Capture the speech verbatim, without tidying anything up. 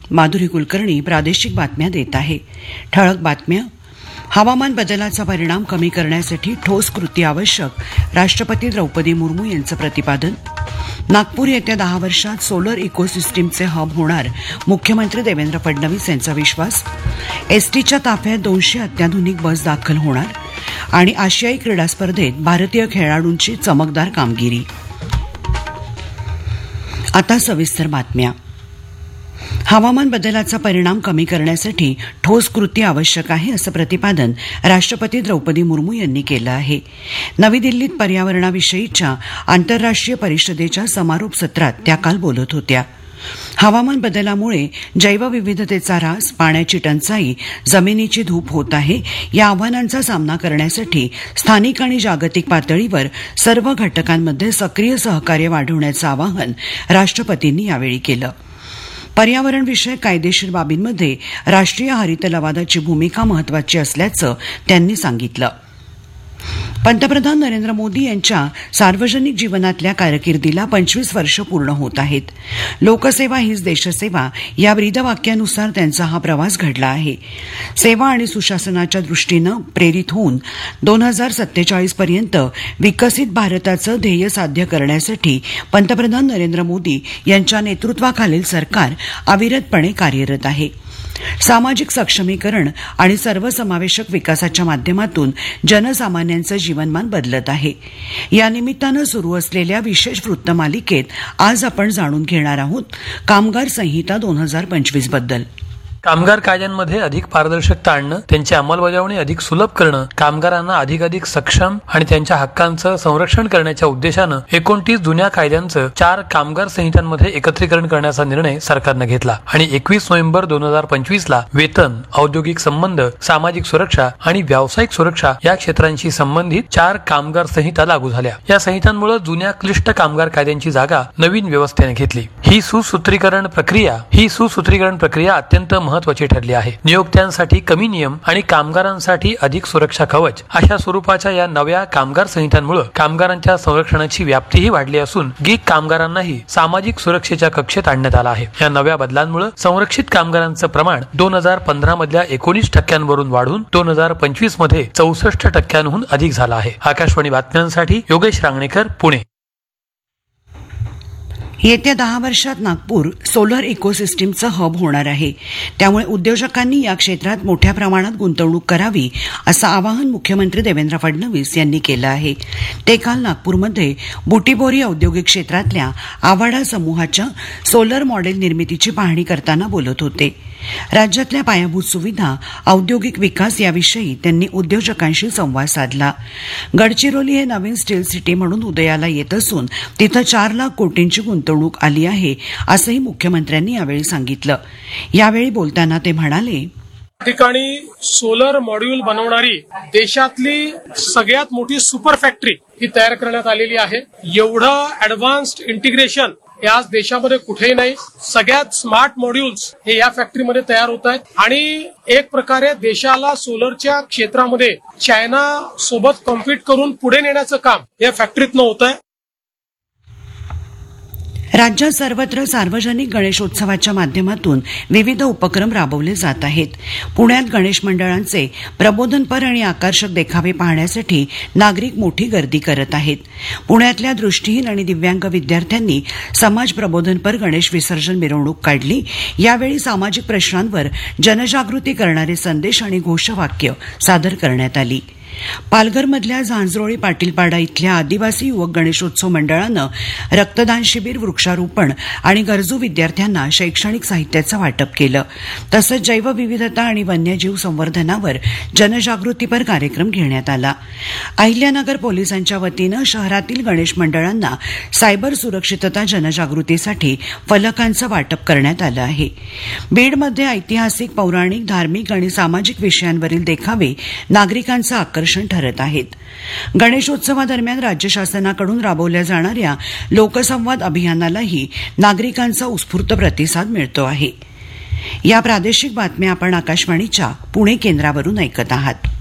माधुरी कुलकर्णी प्रादेशिक बातम्या देत आहे. ठळक बातम्या. हवामान बदलाचा परिणाम कमी करण्यासाठी ठोस कृती आवश्यक, राष्ट्रपती द्रौपदी मुर्मू यांचं प्रतिपादन. नागपूर येत्या दहा वर्षात सोलर इकोसिस्टीमचे हब होणार, मुख्यमंत्री देवेंद्र फडणवीस यांचा विश्वास. एसटीच्या ताफ्यात दोनशे अत्याधुनिक बस दाखल होणार आणि आशियाई क्रीडा स्पर्धेत भारतीय खेळाडूंची चमकदार कामगिरी. आता सविस्तर बातम्या. हवामान बदलाचा परिणाम कमी करण्यासाठी ठोस कृती आवश्यक आहे असं प्रतिपादन राष्ट्रपती द्रौपदी मुर्मू यांनी केलं आहे. नवी दिल्लीत पर्यावरणाविषयीच्या आंतरराष्ट्रीय परिषदेच्या समारोप सत्रात त्या काल बोलत होत्या. हवामान बदलामुळे जैवविविधतेचा ऱ्हास, पाण्याची टंचाई, जमिनीची धूप होत आहे. या आव्हानांचा सामना करण्यासाठी स्थानिक आणि जागतिक पातळीवर सर्व घटकांमध्ये सक्रिय सहकार्य वाढवण्याचं आवाहन राष्ट्रपतींनी यावेळी केलं. पर्यावरणविषयक कायदेशीर बाबींमध्ये राष्ट्रीय हरित लवादाची भूमिका महत्वाची असल्याचं त्यांनी सांगितलं. पंतप्रधान नरेंद्र मोदी यांच्या सार्वजनिक जीवनातल्या कारकिर्दीला पंचवीस वर्ष पूर्ण होत आहेत. लोकसेवा हीच देशसेवा या ब्रीदवाक्यानुसार त्यांचा हा प्रवास घडला आहे. सेवा आणि सुशासनाच्या दृष्टीनं प्रेरित होऊन दोन हजार सत्तेचाळीस पर्यंत विकसित भारताचं ध्येय साध्य करण्यासाठी पंतप्रधान नरेंद्र मोदी यांच्या नेतृत्वाखालील सरकार अविरतपणे कार्यरत आहे. सामाजिक सक्षमीकरण आणि सर्वसमावेशक विकासाच्या माध्यमातून जनसामान्यांचं जीवनमान बदलत आहे. या निमित्तानं सुरू असलेल्या विशेष वृत्तमालिकेत आज आपण जाणून घेणार आहोत कामगार संहिता दोन हजार पंचवीस बद्दल. कामगार कायद्यांमध्ये अधिक पारदर्शकता आणणं, त्यांची अंमलबजावणी अधिक सुलभ करणं, कामगारांना अधिकाधिक सक्षम आणि त्यांच्या हक्कांचं संरक्षण करण्याच्या उद्देशानं एकोणतीस जुन्या कायद्यांचं चार कामगार संहितांमध्ये एकत्रीकरण करण्याचा निर्णय सरकारनं घेतला आणि एकवीस नोव्हेंबर दोन हजार पंचवीस ला वेतन, औद्योगिक संबंध, सामाजिक सुरक्षा आणि व्यावसायिक सुरक्षा या क्षेत्रांशी संबंधित चार कामगार संहिता लागू झाल्या. या संहितांमुळे जुन्या क्लिष्ट कामगार कायद्यांची जागा नवीन व्यवस्थेने घेतली. ही सुसूत्रीकरण प्रक्रिया ही सुसूत्रीकरण प्रक्रिया अत्यंत महत्वाची ठरली आहे. नियोक्त्यांसाठी कमी नियम आणि कामगारांसाठी अधिक सुरक्षा कवच अशा स्वरूपाच्या या नव्या कामगार संहितांमुळे कामगारांच्या संरक्षणाची व्याप्तीही वाढली असून गीक कामगारांनाही सामाजिक सुरक्षेच्या कक्षेत आणण्यात आला आहे. या नव्या बदलांमुळे संरक्षित कामगारांचं प्रमाण दोन हजार पंधरा मधल्या एकोणीस टक्क्यांवरून वाढून दोन हजार पंचवीस मध्ये चौसष्ट टक्क्यांहून अधिक झाला आहे. आकाशवाणी बातम्यांसाठी योगेश रांगणेकर, पुणे. येत्या दहा वर्षात नागपूर सोलर इकोसिस्टीमचं हब होणार आहे. त्यामुळे उद्योजकांनी या क्षेत्रात मोठ्या प्रमाणात गुंतवणूक करावी असं आवाहन मुख्यमंत्री देवेंद्र फडणवीस यांनी केलं आहे. ते काल नागपूरमध्ये बुटीबोरी औद्योगिक क्षेत्रातल्या आवाडा समूहाच्या सोलर मॉडेल निर्मितीची पाहणी करताना बोलत होते. राज्यातल्या पायाभूत सुविधा, औद्योगिक विकास याविषयी त्यांनी उद्योजकांशी संवाद साधला. गडचिरोली हे नवीन स्टील सिटी म्हणून उदयाला येत असून तिथं चार लाख कोटींची गुंतवणूक आली आहे असंही मुख्यमंत्र्यांनी यावेळी सांगितलं. यावेळी बोलताना ते म्हणाले, ठिकाणी सोलर मॉड्यूल बनवणारी देशातली सगळ्यात मोठी सुपर फॅक्टरी ही तयार करण्यात आलेली आहे. एवढं ऍडव्हान्स्ड इंटिग्रेशन हे आज देशामध्ये कुठेही नाही. सगळ्यात स्मार्ट मॉड्यूल्स हे या फॅक्टरीमध्ये तयार होत आहेत आणि एक प्रकारे देशाला सोलरच्या क्षेत्रामध्ये चायना सोबत कॉम्पीट करून पुढे नेण्याचं काम या फॅक्टरीतनं होत आहे. राज्यात सर्वत्र सार्वजनिक गणेशोत्सवाच्या माध्यमातून विविध उपक्रम राबवले जात आहेत. पुण्यात गणेश मंडळांचे प्रबोधनपर आणि आकर्षक देखावे पाहण्यासाठी नागरिक मोठी गर्दी करत आहेत. पुण्यातल्या दृष्टीहीन आणि दिव्यांग विद्यार्थ्यांनी समाज प्रबोधनपर गणेश विसर्जन मिरवणूक काढली. यावेळी सामाजिक प्रश्नांवर जनजागृती करणारे संदेश आणि घोषवाक्य सादर करण्यात आली. पालघरमधल्या झांझरोळी पाटीलपाडा इथल्या आदिवासी युवक गणेशोत्सव मंडळानं रक्तदान शिबिर, वृक्षारोपण आणि गरजू विद्यार्थ्यांना शैक्षणिक साहित्याचं वाटप केलं. तसंच जैवविविधता आणि वन्यजीव संवर्धनावर जनजागृतीपर कार्यक्रम घेण्यात आला. अहिल्यानगर पोलिसांच्या वतीनं शहरातील गणेश मंडळांना सायबर सुरक्षितता जनजागृतीसाठी फलकांचं वाटप करण्यात आलं आहे. बीडमध्ये ऐतिहासिक, पौराणिक, धार्मिक आणि सामाजिक विषयांवरील देखावे नागरिकांचं आकर्षण ठरत आहेत. गणेशोत्सवादरम्यान राज्य शासनाकडून राबवल्या जाणाऱ्या लोकसंवाद अभियानालाही नागरिकांचा उत्स्फूर्त प्रतिसाद मिळतो आहे. या प्रादेशिक बातम्या आपण आकाशवाणीच्या पुणे केंद्रावरून ऐकत आहात.